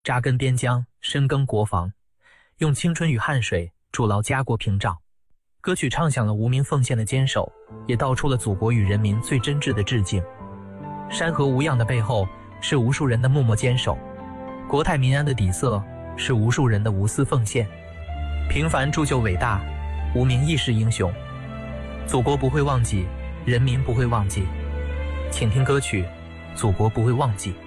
扎根边疆，深耕国防，用青春与汗水筑牢家国屏障。歌曲唱响了无名奉献的坚守，也道出了祖国与人民最真挚的致敬。山河无恙的背后，是无数人的默默坚守；国泰民安的底色，是无数人的无私奉献。平凡铸就伟大，无名亦是英雄。祖国不会忘记，人民不会忘记。请听歌曲《祖国不会忘记》。